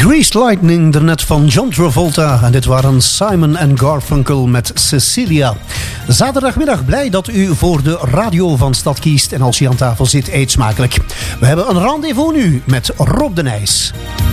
Greased Lightning, daarnet van John Travolta. En dit waren Simon en Garfunkel met Cecilia. Zaterdagmiddag, blij dat u voor de radio van Stad kiest. En als je aan tafel zit, eet smakelijk. We hebben een rendezvous nu met Rob de Nijs.